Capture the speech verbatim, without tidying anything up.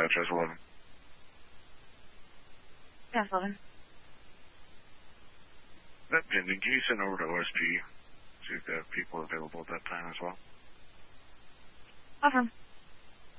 address eleven. Yes, eleven. That pending. Can you send over to O S P? See if they have people available at that time as well. Affirm.